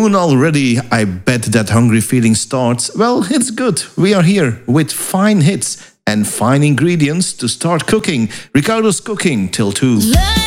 afternoon already. I bet that hungry feeling starts. Well, it's good. We are here with fine hits and fine ingredients to start cooking. Ricardo's Cooking till 2.